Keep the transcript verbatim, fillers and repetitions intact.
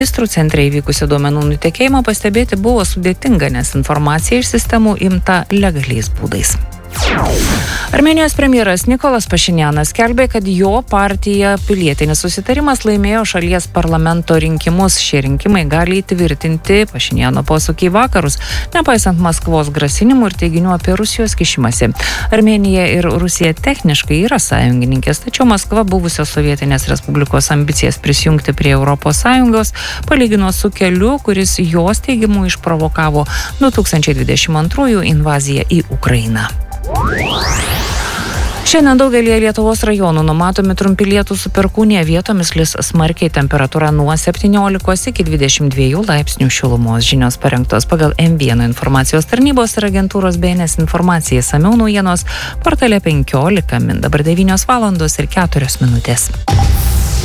Registrų centre įvykusio duomenų nutekėjimo pastebėti buvo sudėtinga, nes informacija iš sistemų imta legaliais būdais. Armėnijos premjeras Nikolas Pašinjanas skelbė, kad jo partija Pilietinis susitarimas laimėjo šalies parlamento rinkimus. Šie rinkimai gali įtvirtinti Pašinjano posūkį į vakarus, nepaisant Maskvos grasinimų ir teiginių apie Rusijos kišimąsi. Armėnija ir Rusija techniškai yra sąjungininkės, tačiau Maskva buvusios Sovietinės Respublikos ambicijas prisijungti prie Europos Sąjungos palygino su keliu, kuris jos teigimu išprovokavo du tūkstančiai dvidešimt antrųjų invaziją į Ukrainą. Šiandien daugelį Lietuvos rajonų numatomi trumpi lietūs su perkūnija, vietomis lis smarkiai, temperatūra nuo septyniolikos iki dvidešimt dviejų laipsnių šilumos. Žinios parengtos pagal M vienas informacijos tarnybos ir agentūros B N S informacija. Išsamiau naujienos portale penkiolika min. Dabar devynios valandos ir keturios minutės.